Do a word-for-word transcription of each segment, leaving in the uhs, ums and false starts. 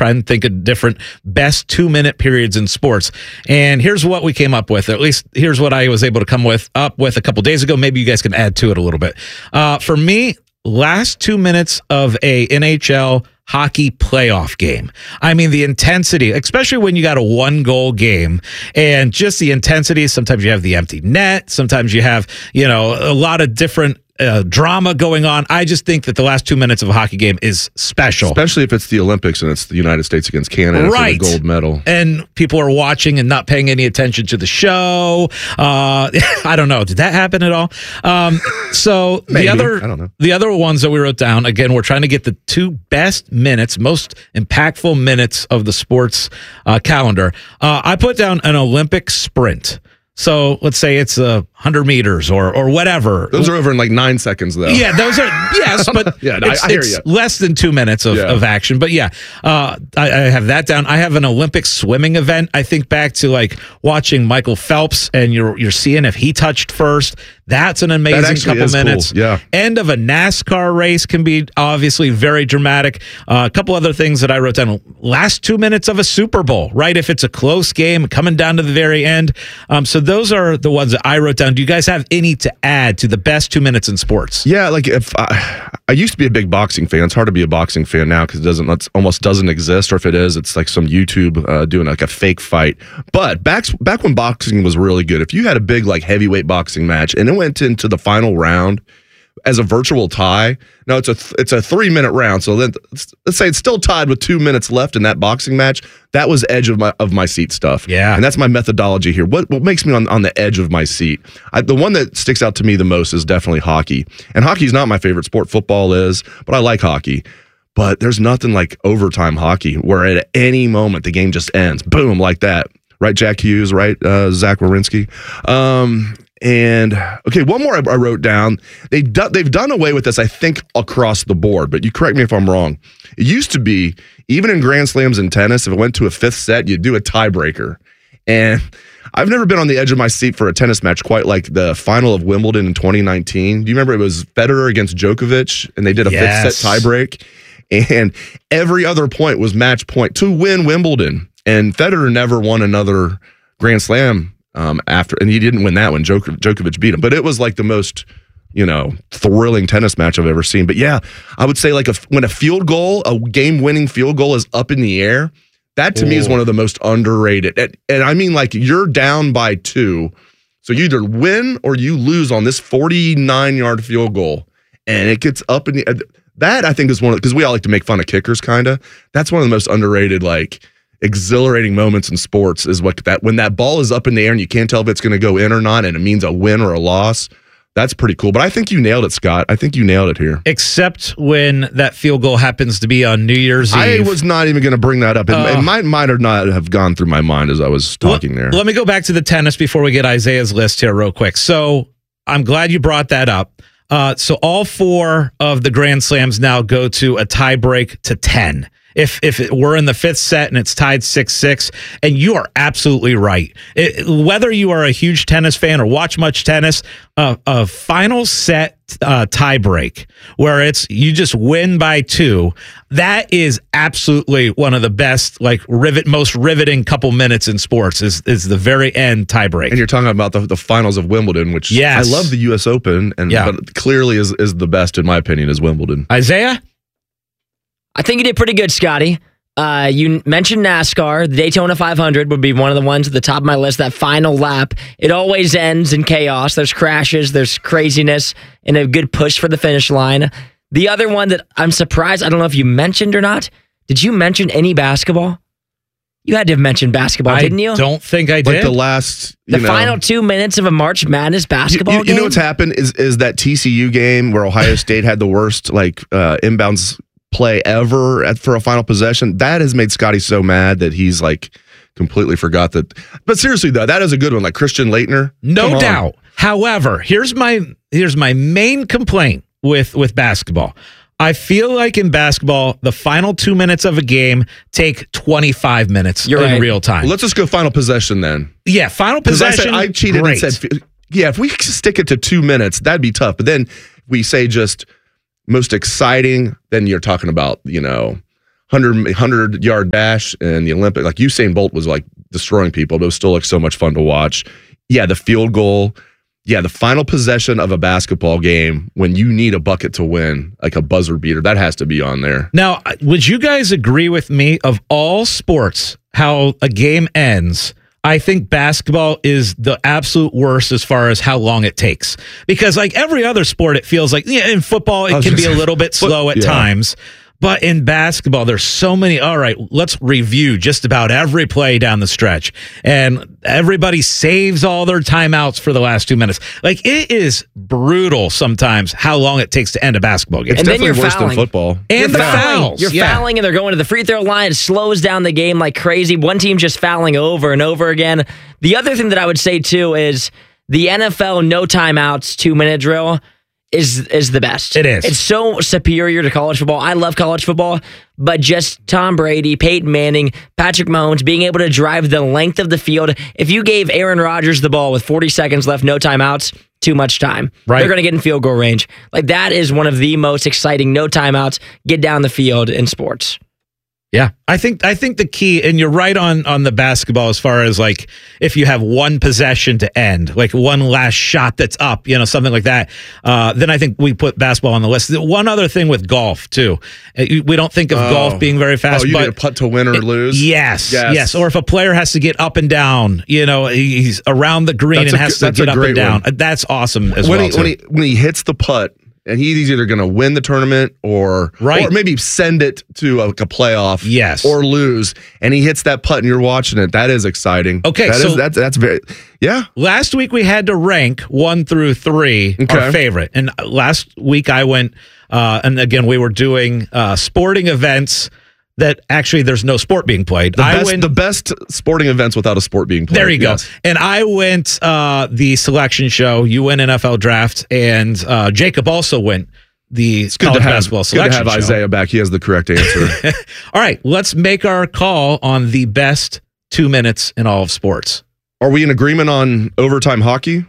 try and think of different best two-minute periods in sports. And here's what we came up with. At least here's what I was able to come with up with a couple days ago. Maybe you guys can add to it a little bit. Uh, for me, last two minutes of a N H L hockey playoff game. I mean, the intensity, especially when you got a one-goal game, and just the intensity. Sometimes you have the empty net. Sometimes you have, you know, a lot of different Uh, drama going on. I just think that the last two minutes of a hockey game is special. Especially if it's the Olympics and it's the United States against Canada right. for the gold medal. And people are watching and not paying any attention to the show. Uh, I don't know. Did that happen at all? Um, so Maybe. the other I don't know. the other ones that we wrote down, again, we're trying to get the two best minutes, most impactful minutes of the sports uh, calendar. Uh, I put down an Olympic sprint. So let's say it's a uh, hundred meters or or whatever. Those are over in like nine seconds, though. Yeah, those are yes, but yeah, no, it's, I, I hear it's you. less than two minutes of, Yeah. of action. But yeah, uh, I, I have that down. I have an Olympic swimming event. I think back to like watching Michael Phelps, and you're you're seeing if he touched first. That's an amazing couple minutes. Cool. Yeah. End of a NASCAR race can be obviously very dramatic. Uh, a couple other things that I wrote down. Last two minutes of a Super Bowl, right? If it's a close game coming down to the very end. Um, so those are the ones that I wrote down. Do you guys have any to add to the best two minutes in sports? Yeah, like if I, I used to be a big boxing fan. It's hard to be a boxing fan now because it doesn't it almost doesn't exist, or if it is, it's like some YouTube uh, doing like a fake fight. But back back when boxing was really good, if you had a big like heavyweight boxing match and it went into the final round as a virtual tie. Now it's a th- it's a three minute round, so then let's say it's still tied with two minutes left in that boxing match. That was edge of my of my seat stuff. Yeah, and that's my methodology here. What what makes me on, on the edge of my seat? I, the one that sticks out to me the most is definitely hockey. And hockey's not my favorite sport. Football is, but I like hockey. But there's nothing like overtime hockey where at any moment the game just ends, boom, like that. Right, Jack Hughes. Right, uh, Zach Werenski. Um, And okay, one more I, I wrote down. They've done they've done away with this, I think, across the board. But you correct me if I'm wrong. It used to be even in Grand Slams in tennis, if it went to a fifth set, you'd do a tiebreaker. And I've never been on the edge of my seat for a tennis match quite like the final of Wimbledon in twenty nineteen. Do you remember it was Federer against Djokovic, and they did a yes. fifth set tiebreak, and every other point was match point to win Wimbledon. And Federer never won another Grand Slam. Um, after and he didn't win that one. Djok- Djokovic beat him, but it was like the most, you know, thrilling tennis match I've ever seen. But yeah, I would say like a, when a field goal, a game-winning field goal is up in the air, that to Ooh. me is one of the most underrated. And, and I mean, like you're down by two, so you either win or you lose on this forty-nine yard field goal, and it gets up in the. That I think is one of because we all like to make fun of kickers, kind of. That's one of the most underrated, like. exhilarating moments in sports is what that when that ball is up in the air and you can't tell if it's going to go in or not, and it means a win or a loss. That's pretty cool. But I think you nailed it, Scott. I think you nailed it here. Except when that field goal happens to be on New Year's I Eve. I was not even going to bring that up. It, uh, it might might or not have gone through my mind as I was talking let, there. Let me go back to the tennis before we get Isaiah's list here real quick. So I'm glad you brought that up. Uh, so all four of the Grand Slams now go to a tie break to ten. If if it, we're in the fifth set and it's tied six six, and you are absolutely right. It, whether you are a huge tennis fan or watch much tennis, uh, a final set uh, tie break where it's you just win by two, that is absolutely one of the best, like rivet, most riveting couple minutes in sports is is the very end tie break. And you're talking about the, the finals of Wimbledon, which yes. I love the U S Open, and yeah. but clearly is is the best in my opinion is Wimbledon. Isaiah? I think you did pretty good, Scotty. Uh, you mentioned NASCAR. The Daytona five hundred would be one of the ones at the top of my list. That final lap, it always ends in chaos. There's crashes, there's craziness, and a good push for the finish line. The other one that I'm surprised, I don't know if you mentioned or not. Did you mention any basketball? You had to have mentioned basketball, I didn't you? I don't think I did. Like the last, you the know, final two minutes of a March Madness basketball you, you, game. You know what's happened is is that T C U game where Ohio State had the worst like uh, inbounds play ever at, for a final possession. That has made Scotty so mad that he's like completely forgot that. But seriously though, that is a good one. Like Christian Laettner, no doubt. However, here's my here's my main complaint with with basketball. I feel like in basketball, the final two minutes of a game take twenty-five minutes You're in right. real time. Well, let's just go final possession then. Yeah, final Because I possession. said I cheated great. and said, yeah, if we stick it to two minutes, that'd be tough. But then we say just most exciting, then you're talking about, you know, one hundred, hundred yard dash and the Olympic. Like Usain Bolt was like destroying people, but it was still like so much fun to watch. Yeah, the field goal. Yeah, the final possession of a basketball game when you need a bucket to win, like a buzzer beater, that has to be on there. Now, would you guys agree with me, of all sports, how a game ends, I think basketball is the absolute worst as far as how long it takes. Because like every other sport, it feels like, yeah, in football, it can be a little bit slow at yeah. times. But in basketball, there's so many. All right, let's review just about every play down the stretch. And everybody saves all their timeouts for the last two minutes. Like, it is brutal sometimes how long it takes to end a basketball game. It's and definitely then you're worse fouling. than football. And you're the fouling. fouls. You're yeah. fouling, and they're going to the free throw line. It slows down the game like crazy. One team just fouling over and over again. The other thing that I would say, too, is the N F L no timeouts two-minute drill is is the best. It is. It's so superior to college football. I love college football, but just Tom Brady, Peyton Manning, Patrick Mahomes being able to drive the length of the field. If you gave Aaron Rodgers the ball with forty seconds left, no timeouts, too much time. Right. They're going to get in field goal range. Like, that is one of the most exciting no timeouts, get down the field in sports. Yeah, I think I think the key, and you're right on on the basketball as far as like if you have one possession to end, like one last shot that's up, you know, something like that. Uh, then I think we put basketball on the list. One other thing with golf too, we don't think of oh. golf being very fast. Oh, you but get a putt to win or it, lose. Yes, yes, yes, Or if a player has to get up and down, you know, he's around the green that's and a, has to get up and down. One. That's awesome as when well. He, too. when he when he hits the putt. And he's either going to win the tournament or, right. or maybe send it to a, a playoff, yes, or lose. And he hits that putt, and you're watching it. That is exciting. Okay, that so is, that's that's very yeah. Last week we had to rank one through three okay. our favorite, and last week I went. Uh, and again, we were doing uh, sporting events that actually there's no sport being played. The I best, went, the best sporting events without a sport being played. There you yes. go. And I went uh, the selection show. You went N F L draft, and uh, Jacob also went the it's good college to have, basketball selection good to have show. Isaiah back. He has the correct answer. All right, let's make our call on the best two minutes in all of sports. Are we in agreement on overtime hockey?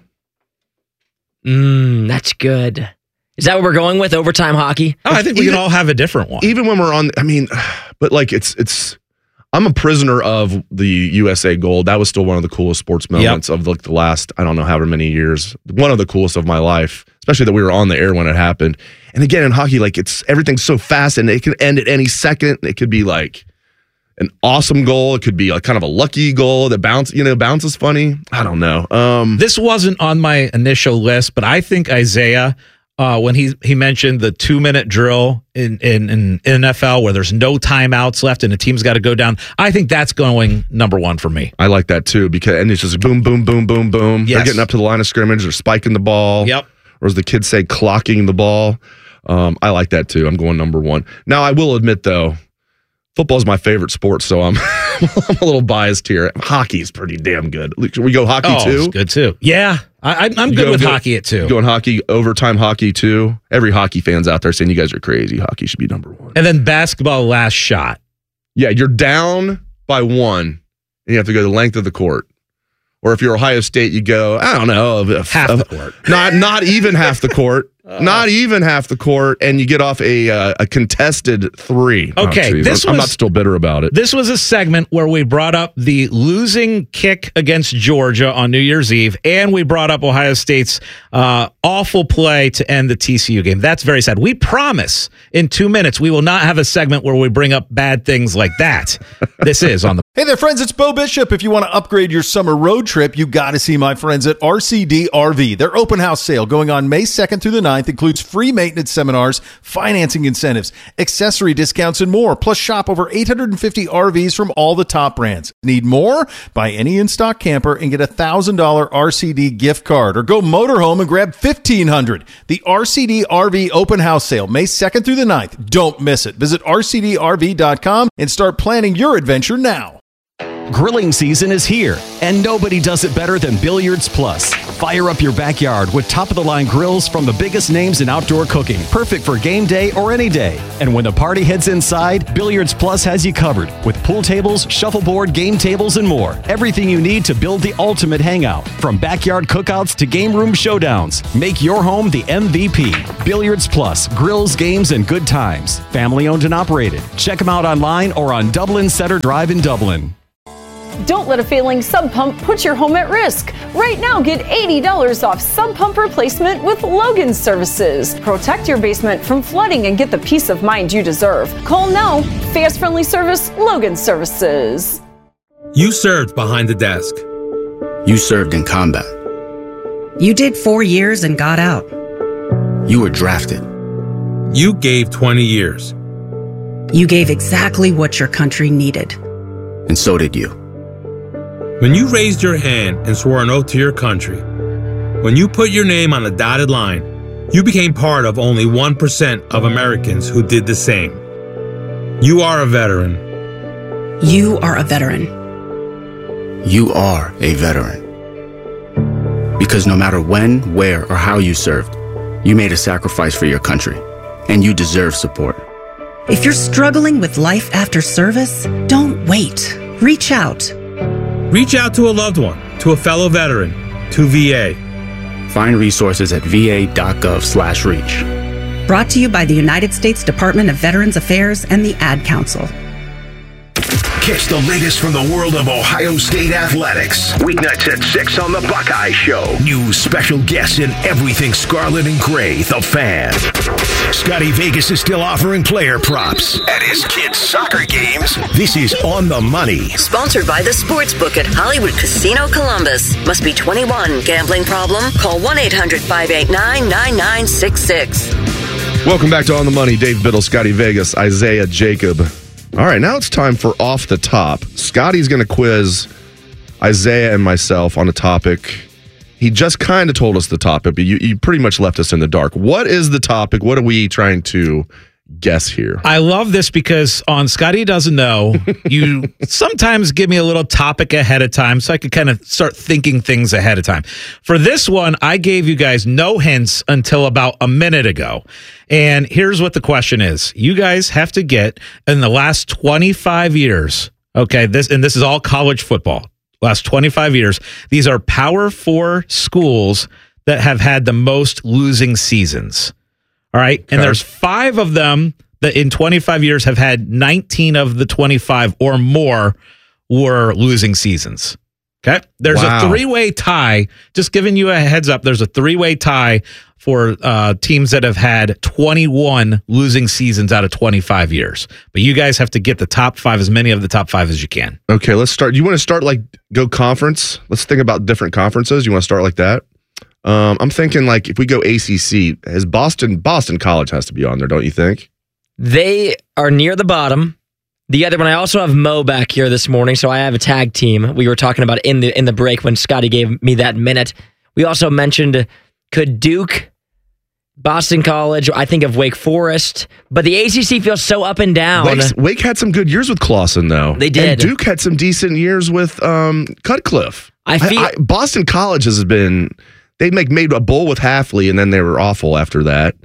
Mm, that's good. Is that what we're going with, overtime hockey? Oh, I think we even, can all have a different one. Even when we're on, I mean, but like it's, it's, I'm a prisoner of the U S A gold. That was still one of the coolest sports moments yep. of like the last, I don't know, however many years. One of the coolest of my life, especially that we were on the air when it happened. And again, in hockey, like it's, everything's so fast and it can end at any second. It could be like an awesome goal. It could be like kind of a lucky goal that bounce, you know, bounce is funny. I don't know. Um, this wasn't on my initial list, but I think Isaiah, Uh, when he he mentioned the two minute drill in, in in N F L where there's no timeouts left and the team's got to go down, I think that's going number one for me. I like that too because and it's just boom, boom, boom, boom, boom. Yes. They're getting up to the line of scrimmage. They're spiking the ball. Yep. Or as the kids say, clocking the ball. Um, I like that too. I'm going number one. Now I will admit though, football is my favorite sport, so I'm I'm a little biased here. Hockey is pretty damn good. Should we go hockey oh, too? It's good too. Yeah, I, I'm You good go, with go, hockey at two. Going hockey, overtime hockey too. Every hockey fan's out there saying you guys are crazy. Hockey should be number one. And then basketball, last shot. Yeah, you're down by one, and you have to go the length of the court. Or if you're Ohio State, you go, I don't know, a, half a, the court. Not not even half the court. Uh, not even half the court, and you get off a uh, a contested three. Okay, oh, this I'm was, not still bitter about it. This was a segment where we brought up the losing kick against Georgia on New Year's Eve, and we brought up Ohio State's uh, awful play to end the T C U game. That's very sad. We promise in two minutes we will not have a segment where we bring up bad things like that. This is on the. Hey there, friends. It's Bo Bishop. If you want to upgrade your summer road trip, you got to see my friends at R C D R V. Their open house sale going on May second through the ninth includes free maintenance seminars, financing incentives, accessory discounts, and more. Plus, shop over eight hundred fifty R Vs from all the top brands. Need more? Buy any in-stock camper and get a one thousand dollars R C D gift card. Or go motorhome and grab fifteen hundred dollars. The R C D R V open house sale, May second through the ninth. Don't miss it. Visit R C D R V dot com and start planning your adventure now. Grilling season is here, and nobody does it better than Billiards Plus. Fire up your backyard with top-of-the-line grills from the biggest names in outdoor cooking, perfect for game day or any day. And when the party heads inside, Billiards Plus has you covered with pool tables, shuffleboard, game tables, and more. Everything you need to build the ultimate hangout, from backyard cookouts to game room showdowns. Make your home the M V P. Billiards Plus, grills, games, and good times. Family-owned and operated. Check them out online or on Dublin Center Drive in Dublin. Don't let a failing sub pump put your home at risk. Right now, get eighty dollars off sub pump replacement with Logan Services. Protect your basement from flooding and get the peace of mind you deserve. Call now. Fast, friendly service, Logan Services. You served behind the desk. You served in combat. You did four years and got out. You were drafted. You gave twenty years. You gave exactly what your country needed. And so did you. When you raised your hand and swore an oath to your country, when you put your name on a dotted line, you became part of only one percent of Americans who did the same. You are a veteran. You are a veteran. You are a veteran. Because no matter when, where, or how you served, you made a sacrifice for your country, and you deserve support. If you're struggling with life after service, don't wait. Reach out. Reach out to a loved one, to a fellow veteran, to V A. Find resources at va.gov slash reach. Brought to you by the United States Department of Veterans Affairs and the Ad Council. Catch the latest from the world of Ohio State athletics. Weeknights at six on the Buckeye Show. News, special guests, and everything Scarlet and Gray, the Fan. Scotty Vegas is still offering player props at his kids' soccer games. This is On the Money. Sponsored by the Sportsbook at Hollywood Casino Columbus. Must be twenty-one. Gambling problem? Call one eight hundred five eight nine nine nine six six. Welcome back to On the Money. Dave Biddle, Scotty Vegas, Isaiah Jacob. All right, now it's time for Off the Top. Scotty's going to quiz Isaiah and myself on a topic. He just kind of told us the topic, but you, you pretty much left us in the dark. What is the topic? What are we trying to guess here? I love this because on Scotty Doesn't Know, you sometimes give me a little topic ahead of time so I could kind of start thinking things ahead of time. For this one, I gave you guys no hints until about a minute ago. And here's what the question is. You guys have to get in the last twenty-five years, okay, this and this is all college football, last twenty-five years, these are Power Four schools that have had the most losing seasons. All right. Okay. And there's five of them that in twenty-five years have had nineteen of the twenty-five or more were losing seasons. Okay. There's wow. a three-way tie. Just giving you a heads up. There's a three-way tie for uh, teams that have had twenty-one losing seasons out of twenty-five years. But you guys have to get the top five, as many of the top five as you can. Okay. Let's start. You want to start like go conference? Let's think about different conferences. You want to start like that? Um, I'm thinking like if we go A C C, has Boston Boston College has to be on there, don't you think? They are near the bottom. The other one, I also have Mo back here this morning, so I have a tag team. We were talking about in the in the break when Scotty gave me that minute. We also mentioned could Duke, Boston College, I think of Wake Forest, but the A C C feels so up and down. Wake's, Wake had some good years with Clawson, though. They did. And Duke had some decent years with um, Cutcliffe. I feel I, I, Boston College has been. They make made a bowl with Halfley, and then they were awful after that.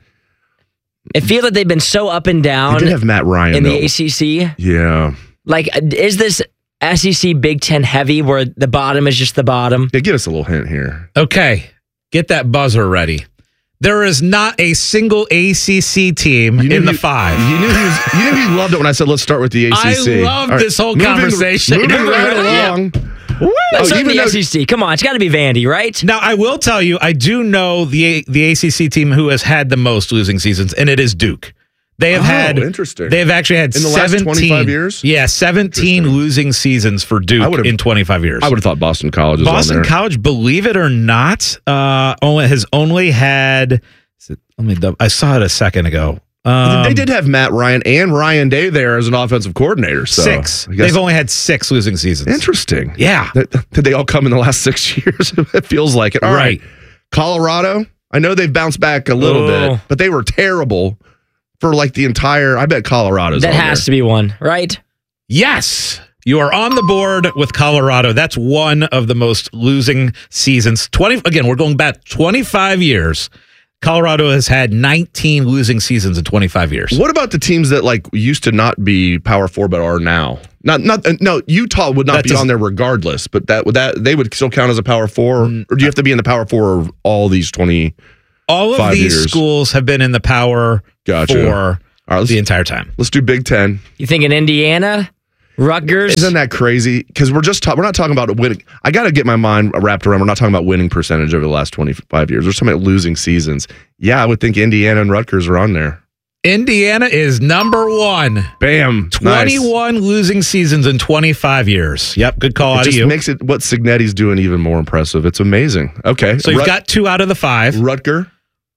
It feels like they've been so up and down. They did have Matt Ryan in though. the A C C. Yeah. Like, is this S E C Big Ten heavy where the bottom is just the bottom? Yeah, give us a little hint here. Okay, get that buzzer ready. There is not a single A C C team in the he, five. You knew he was. You knew he loved it when I said let's start with the A C C. I love right. this whole moving, conversation. Moving right along. Yeah. Let's oh, start with the S E C. Come on, it's got to be Vandy, right? Now, I will tell you, I do know the the A C C team who has had the most losing seasons, and it is Duke. They have oh, had interesting. They have actually had in the seventeen, last twenty-five years. Yeah, seventeen losing seasons for Duke in twenty-five years. I would have thought Boston College was Boston on there. College, believe it or not, uh, only has only had. Let me. Double, I saw it a second ago. Um, they did have Matt Ryan and Ryan Day there as an offensive coordinator. So six. They've only had six losing seasons. Interesting. Yeah. Did they all come in the last six years? It feels like it. All right. right. Colorado. I know they've bounced back a little oh. bit, but they were terrible for like the entire. I bet Colorado's that on has there. to be one, right? Yes. You are on the board with Colorado. That's one of the most losing seasons. twenty again, we're going back twenty-five years. Colorado has had nineteen losing seasons in twenty-five years. What about the teams that like used to not be Power Four but are now? Not not no. Utah would not That be doesn't- on there regardless, but that would that they would still count as a Power Four, or, or do you have to be in the Power Four of all these twenty? All of Five these years. schools have been in the Power Gotcha. Four All right, let's, the entire time. let's do Big Ten. You thinking Indiana, Rutgers? Isn't that crazy? Because we're just ta- we're not talking about winning. I got to get my mind wrapped around. We're not talking about winning percentage over the last twenty-five years. We're talking about losing seasons. Yeah, I would think Indiana and Rutgers are on there. Indiana is number one. Bam, twenty-one nice. losing seasons in twenty-five years. Yep, good call It out of just you. makes it what Signetti's doing even more impressive. It's amazing. Okay, So you've Rut- got two out of the five. Rutger.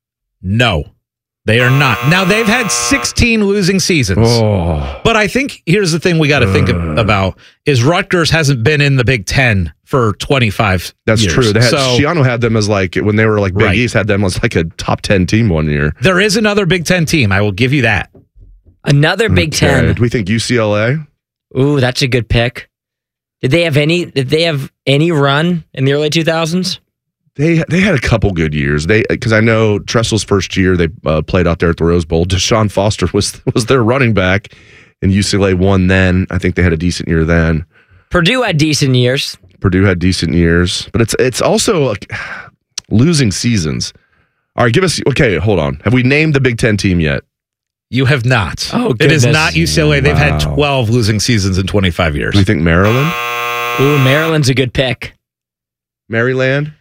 No, they are not. Now, they've had sixteen losing seasons. Oh, But I think here's the thing we got to think Uh. about is Rutgers hasn't been in the Big Ten for twenty-five that's years. true. They had, so Shiano had them as like when they were like Big Right. East had them as like a top ten team one year. there is another Big Ten team. I will give you that. Another Big Okay. Ten. Do we think U C L A? Ooh, that's a good pick. Did they have any? Did they have any run in the early two thousands? They they had a couple good years. They because I know Tressel's first year they uh, played out there at the Rose Bowl. Deshaun Foster was was their running back, and U C L A won then. I think they had a decent year then. Purdue had decent years. Purdue had decent years, but it's it's also like, losing seasons. All right, give us okay. Hold on. Have we named the Big Ten team yet? You have not. Oh, it is goodness. not U C L A. They've had Wow. twelve losing seasons in twenty-five years. Do we think Maryland, Ooh, Maryland's a good pick. Maryland?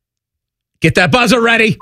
Get that buzzer ready.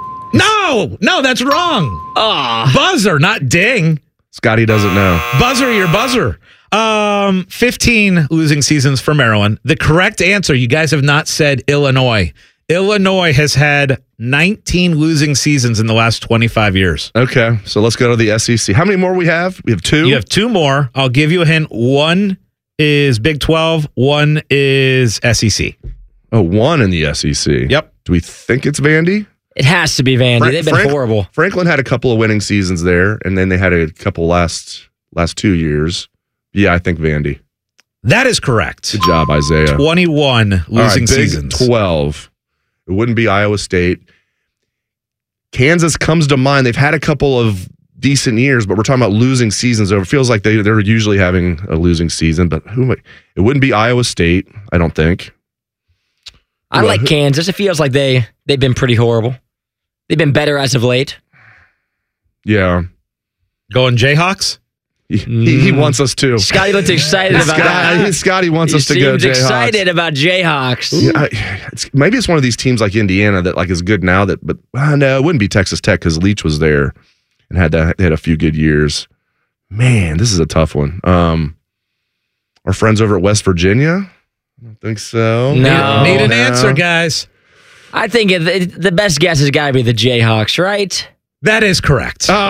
No, no, that's wrong. Ah, Buzzer, not ding. Scotty doesn't know. Buzzer, your buzzer. Um, fifteen losing seasons for Maryland. The correct answer, you guys have not said Illinois. Illinois has had nineteen losing seasons in the last twenty-five years. Okay, so let's go to the S E C. How many more we have? We have two. You have two more. I'll give you a hint. One is Big twelve, one is S E C. Oh, one in the S E C. Yep. Do we think it's Vandy? it has to be Vandy. Frank- They've been Frank- horrible. Franklin had a couple of winning seasons there, and then they had a couple last last two years. Yeah, I think Vandy. That is correct. Good job, Isaiah. twenty-one losing All right, Big seasons. twelve. It wouldn't be Iowa State. Kansas comes to mind. They've had a couple of decent years, but we're talking about losing seasons. It feels like they, they're usually having a losing season, but who? It wouldn't be Iowa State, I don't think. I Well, like who- Kansas. It feels like they they've been pretty horrible. They've been better as of late. Yeah. Going Jayhawks? He, he, he wants us to. Scotty looked excited about Scotty, that. Scotty wants He us to go seems Jayhawks. excited about Jayhawks. Yeah, I- it's, maybe it's one of these teams like Indiana that like is good now. That, but uh, no, it wouldn't be Texas Tech because Leach was there and had that had a few good years. Man, this is a tough one. Um, our friends over at West Virginia. I don't think so. No. Need an No. answer, guys. I think it, it- the best guess has got to be the Jayhawks, right? That is correct. Oh,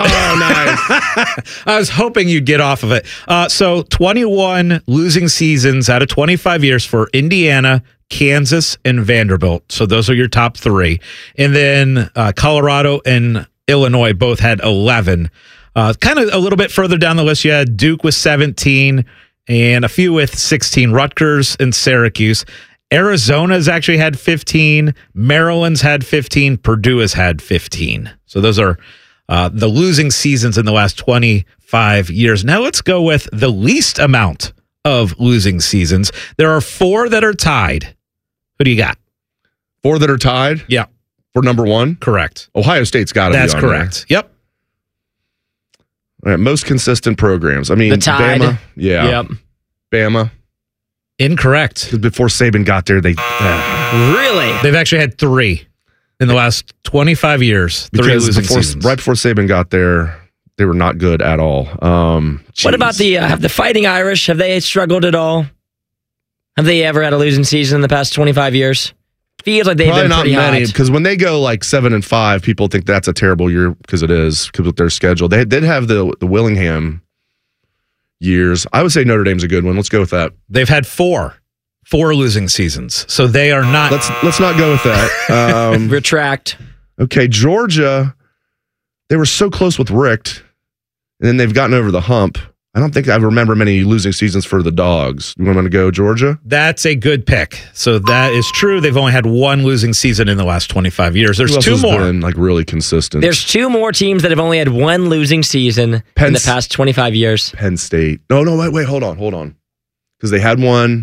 nice. I was hoping you'd get off of it. Uh, so twenty-one losing seasons out of twenty-five years for Indiana, Kansas, and Vanderbilt. So those are your top three. And then uh, Colorado and Illinois both had eleven. Uh, kind of a little bit further down the list, you had Duke with seventeen and a few with sixteen, Rutgers and Syracuse. Arizona's actually had fifteen. Maryland's had fifteen. Purdue has had fifteen. So those are uh, the losing seasons in the last twenty-five years. Now let's go with the least amount of losing seasons. There are four that are tied. Who do you got? Four that are tied Yeah, for number one. correct. Ohio State's got to be That's on correct. Yep. there. All right, most consistent programs. I mean, The Tide. Bama. Yeah. Yep. Bama. Incorrect. 'Cause before Saban got there, they uh, Really? They've actually had three in the last twenty-five years. Three because losing before, seasons. right before Saban got there, they were not good at all. Um, What about geez. the uh, have the Fighting Irish? Have they struggled at all? Have they ever had a losing season in the past twenty-five years? Feels like they've Probably been not pretty many hot. because when they go like seven and five, people think that's a terrible year because it is because with their schedule. They did have the the Willingham years. I would say Notre Dame's a good one. Let's go with that. They've had four. Four losing seasons. So they are not. Let's let's not go with that. Um, Retract. okay, Georgia. They were so close with Richt, and then they've gotten over the hump. I don't think I remember many losing seasons for the Dogs. You want to go Georgia? That's a good pick. So that is true. They've only had one losing season in the last twenty-five years. There's Who else two has more. Been, like really consistent. There's two more teams that have only had one losing season Penn in the past twenty-five years. Penn State. No, no, wait, wait, hold on, hold on. Because they had one.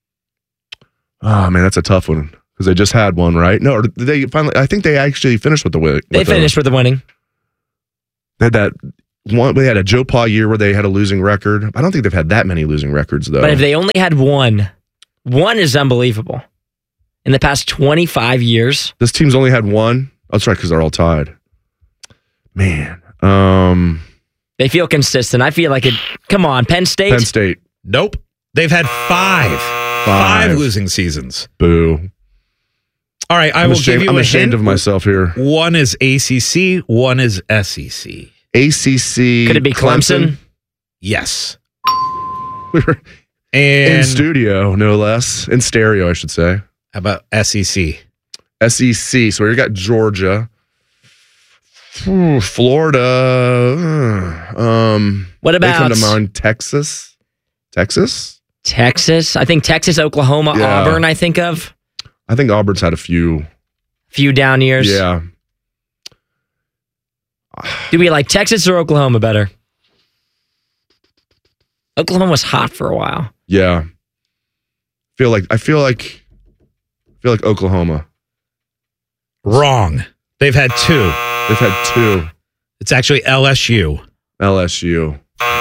Oh man, that's a tough one. Because they just had one, right? No, or did they finally. I think they actually finished with the win. They finished the, with the winning. They had that one. They had a Joe Pa year where they had a losing record. I don't think they've had that many losing records though. But if they only had one, one is unbelievable. In the past twenty-five years, this team's only had one. Oh, that's right, because they're all tied. Man, um, they feel consistent. I feel like it. Come on, Penn State. Penn State. Nope. They've had five, five, five losing seasons. Boo. All right, I I'm will ashamed, give you I'm a ashamed hint. of myself here. One is A C C, one is S E C. A C C. Could it be Clemson? Clemson? Yes. We were and in studio, no less. In stereo, I should say. How about S E C? S E C. So we got Georgia. Ooh, Florida. Um, what about? They come to mind. Texas. Texas? Texas. I think Texas, Oklahoma, Yeah. Auburn, I think of. I think Auburn's had a few. Few down years. Yeah. Do we like Texas or Oklahoma better? Oklahoma was hot for a while. Yeah. Feel like I feel like I feel like Oklahoma. Wrong. They've had two. They've had two. It's actually L S U. L S U.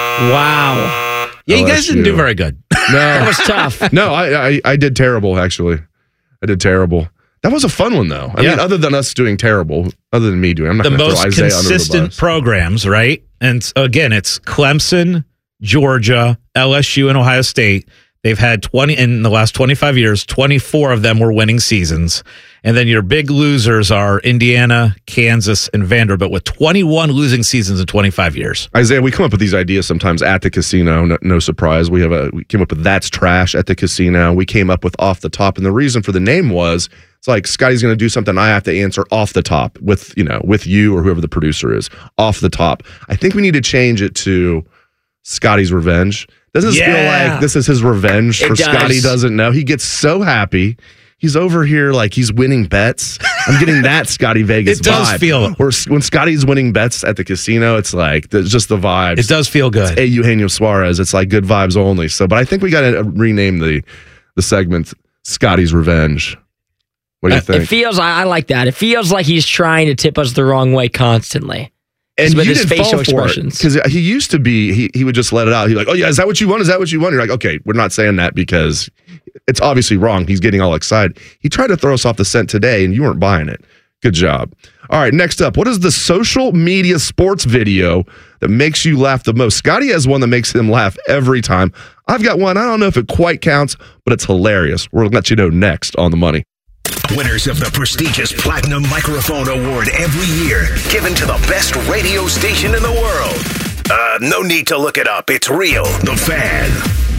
Wow. Yeah, you L S U. guys didn't do very good. No. That was tough. No, I, I I did terrible, actually. I did terrible. That was a fun one, though. I Yeah. mean, other than us doing terrible, other than me doing, I'm not The going to throw most Isaiah under the consistent bus. programs, right? And s- again, it's Clemson, Georgia, L S U, and Ohio State. They've had twenty in the last twenty-five years, twenty-four of them were winning seasons. And then your big losers are Indiana, Kansas, and Vanderbilt with twenty-one losing seasons in twenty-five years. Isaiah, we come up with these ideas sometimes at the casino. No, no surprise. We have a we came up with That's Trash at the casino. We came up with Off the Top, and the reason for the name was it's like Scotty's going to do something I have to answer off the top with you know with you or whoever the producer is off the top. I think we need to change it to Scotty's Revenge. Doesn't this Yeah. feel like this is his revenge It for does. Scotty doesn't know? He gets so happy. He's over here like he's winning bets. I'm getting that Scotty Vegas It does vibe. feel- Where when Scotty's winning bets at the casino, it's like there's just the vibes. It does feel good. Hey, Eugenio Suarez. It's like good vibes only. So, but I think we got to rename the the segment Scotty's Revenge. What do you It think? feels, I, I like that. It feels like he's trying to tip us the wrong way constantly. And with you his didn't facial fall for it expressions. because he used to be. He he would just let it out. He's like, "Oh yeah, is that what you want? Is that what you want?" You're like, "Okay, we're not saying that because it's obviously wrong." He's getting all excited. He tried to throw us off the scent today, and you weren't buying it. Good job. All right, next up, what is the social media sports video that makes you laugh the most? Scotty has one that makes him laugh every time. I've got one. I don't know if it quite counts, but it's hilarious. We'll let you know next on The Money. Winners of the prestigious Platinum Microphone Award every year, given to the best radio station in the world. Uh, no need to look it up. It's real. The Fan.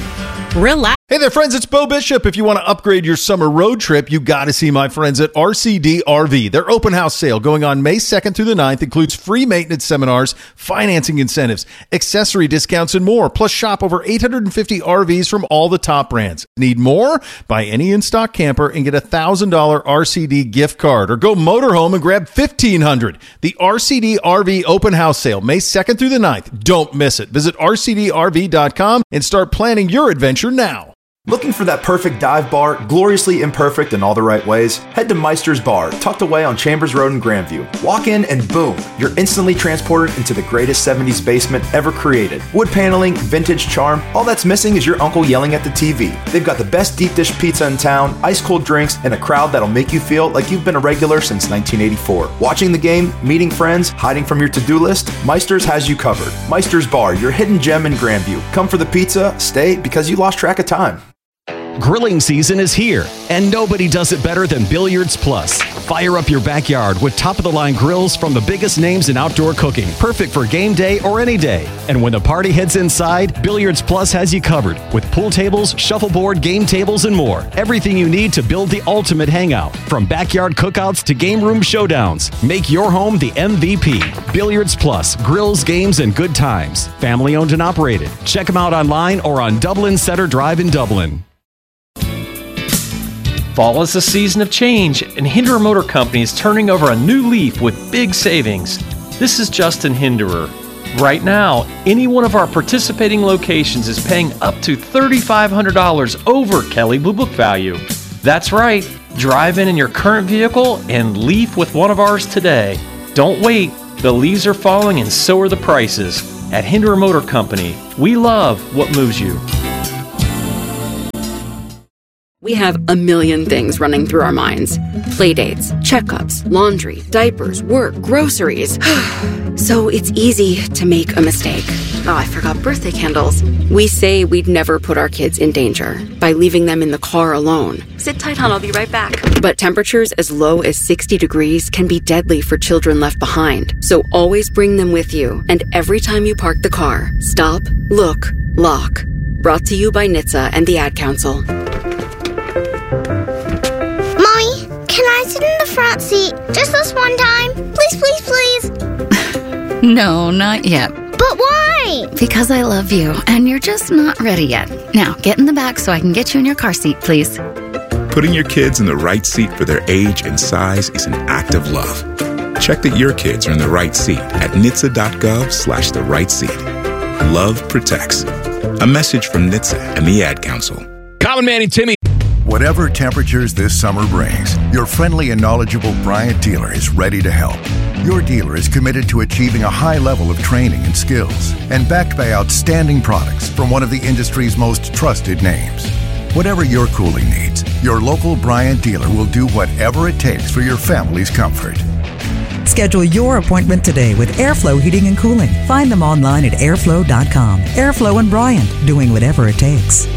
Relax. Hey there, friends. It's Bo Bishop. If you want to upgrade your summer road trip, you got to see my friends at R C D R V. Their open house sale going on May second through the ninth includes free maintenance seminars, financing incentives, accessory discounts, and more. Plus, shop over eight hundred fifty R Vs from all the top brands. Need more? Buy any in-stock camper and get a one thousand dollars R C D gift card. Or go motorhome and grab fifteen hundred dollars. The R C D R V open house sale, May second through the ninth. Don't miss it. Visit R C D R V dot com and start planning your adventure now. Looking for that perfect dive bar, gloriously imperfect in all the right ways? Head to Meister's Bar, tucked away on Chambers Road in Grandview. Walk in and boom, you're instantly transported into the greatest seventies basement ever created. Wood paneling, vintage charm, all that's missing is your uncle yelling at the T V. They've got the best deep dish pizza in town, ice cold drinks, and a crowd that'll make you feel like you've been a regular since nineteen eighty-four. Watching the game, meeting friends, hiding from your to-do list, Meister's has you covered. Meister's Bar, your hidden gem in Grandview. Come for the pizza, stay because you lost track of time. Grilling season is here, and nobody does it better than Billiards Plus. Fire up your backyard with top-of-the-line grills from the biggest names in outdoor cooking, perfect for game day or any day. And when the party heads inside, Billiards Plus has you covered with pool tables, shuffleboard, game tables, and more. Everything you need to build the ultimate hangout. From backyard cookouts to game room showdowns, make your home the M V P. Billiards Plus, grills, games, and good times. Family owned and operated. Check them out online or on Dublin Center Drive in Dublin. Fall is a season of change, and Hinderer Motor Company is turning over a new leaf with big savings. This is Justin Hinderer. Right now, any one of our participating locations is paying up to three thousand five hundred dollars over Kelley Blue Book value. That's right. Drive in in your current vehicle and leaf with one of ours today. Don't wait. The leaves are falling and so are the prices. At Hinderer Motor Company, we love what moves you. We have a million things running through our minds. Playdates, checkups, laundry, diapers, work, groceries. So it's easy to make a mistake. Oh, I forgot birthday candles. We say we'd never put our kids in danger by leaving them in the car alone. Sit tight, hon, I'll be right back. But temperatures as low as sixty degrees can be deadly for children left behind. So always bring them with you. And every time you park the car, stop, look, lock. Brought to you by N H T S A and the Ad Council. Can I sit in the front seat just this one time? Please, please, please. No, not yet. But why? Because I love you, and you're just not ready yet. Now, get in the back so I can get you in your car seat, please. Putting your kids in the right seat for their age and size is an act of love. Check that your kids are in the right seat at N H T S A dot gov slash the right seat. Love protects. A message from N H T S A and the Ad Council. Common Man and Timmy. Whatever temperatures this summer brings, your friendly and knowledgeable Bryant dealer is ready to help. Your dealer is committed to achieving a high level of training and skills, and backed by outstanding products from one of the industry's most trusted names. Whatever your cooling needs, your local Bryant dealer will do whatever it takes for your family's comfort. Schedule your appointment today with Airflow Heating and Cooling. Find them online at airflow dot com. Airflow and Bryant, doing whatever it takes.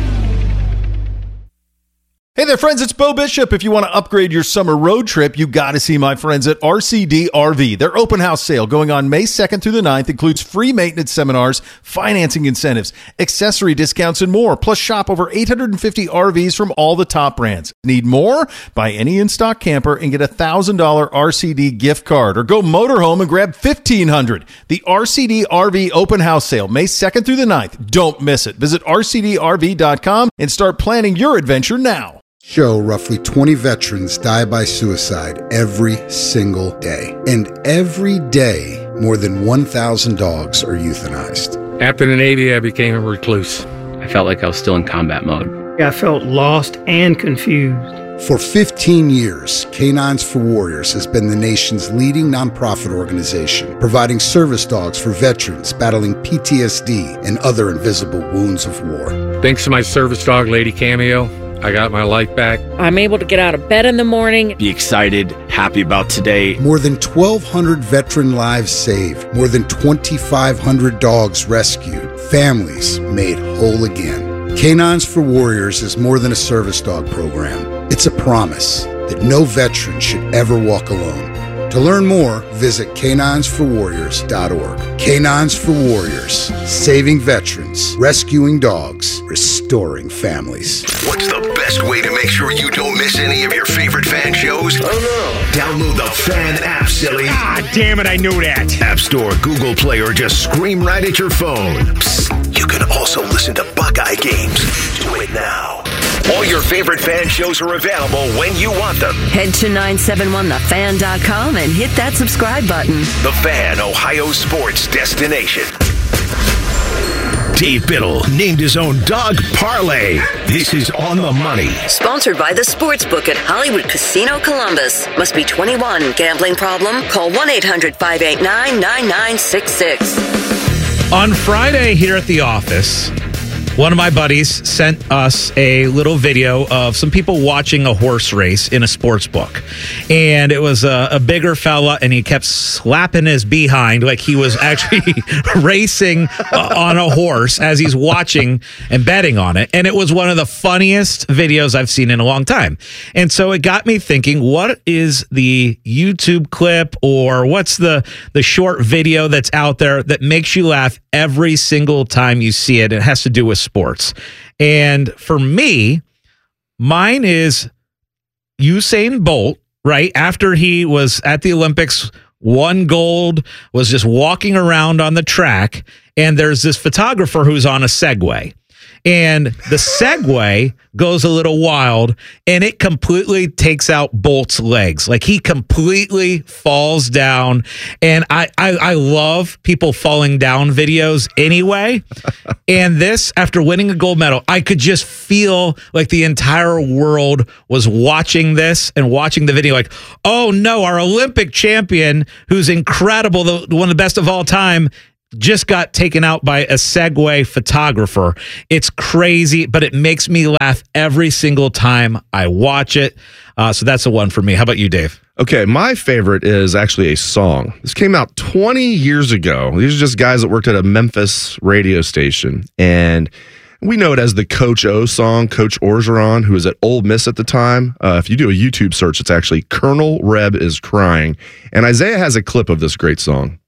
Hey there, friends, it's Bo Bishop. If you want to upgrade your summer road trip, you got to see my friends at R C D R V. Their open house sale going on May second through the ninth includes free maintenance seminars, financing incentives, accessory discounts, and more. Plus, shop over eight hundred fifty R Vs from all the top brands. Need more? Buy any in-stock camper and get a one thousand dollars R C D gift card. Or go motorhome and grab fifteen hundred dollars. The R C D R V open house sale, May second through the ninth. Don't miss it. Visit R C D R V dot com and start planning your adventure now. Show roughly twenty veterans die by suicide every single day. And every day, more than one thousand dogs are euthanized. After the Navy, I became a recluse. I felt like I was still in combat mode. I felt lost and confused. For fifteen years, Canines for Warriors has been the nation's leading nonprofit organization, providing service dogs for veterans battling P T S D and other invisible wounds of war. Thanks to my service dog, Lady Cameo, I got my life back. I'm able to get out of bed in the morning. Be excited, happy about today. More than twelve hundred veteran lives saved. More than twenty-five hundred dogs rescued. Families made whole again. Canines for Warriors is more than a service dog program. It's a promise that no veteran should ever walk alone. To learn more, visit canines for warriors dot org. Canines for Warriors, saving veterans, rescuing dogs, restoring families. What's the best way to make sure you don't miss any of your favorite fan shows? Oh no. Download the Fan app, silly. Ah, damn it, I knew that. App Store, Google Play, or just scream right at your phone. Psst, you can also listen to Buckeye games. Do it now. All your favorite fan shows are available when you want them. Head to nine seven one the fan dot com and hit that subscribe button. The Fan, Ohio sports destination. Dave Biddle named his own dog Parlay. This is On the Money. Sponsored by the Sportsbook at Hollywood Casino Columbus. Must be twenty-one. Gambling problem? Call one eight hundred five eight nine nine nine six six. On Friday here at the office, One of my buddies sent us a little video of some people watching a horse race in a sports book. And it was a, a bigger fella, and he kept slapping his behind like he was actually racing uh, on a horse as he's watching and betting on it. And it was one of the funniest videos I've seen in a long time. And so it got me thinking, what is the YouTube clip or what's the, the short video that's out there that makes you laugh every single time you see it? It has to do with sports. And for me, mine is Usain Bolt, right? After he was at the Olympics, won gold, was just walking around on the track, and there's this photographer who's on a Segway. And the Segway goes a little wild, and it completely takes out Bolt's legs. Like, he completely falls down. And I, I, I love people falling down videos anyway. And this, after winning a gold medal, I could just feel like the entire world was watching this and watching the video like, oh no, our Olympic champion, who's incredible, the, one of the best of all time, just got taken out by a Segway photographer. It's crazy, but it makes me laugh every single time I watch it. Uh, so that's the one for me. How about you, Dave? Okay, my favorite is actually a song. This came out twenty years ago. These are just guys that worked at a Memphis radio station. And we know it as the Coach O song, Coach Orgeron, who was at Ole Miss at the time. Uh, if you do a YouTube search, it's actually Colonel Reb is Crying. And Isaiah has a clip of this great song.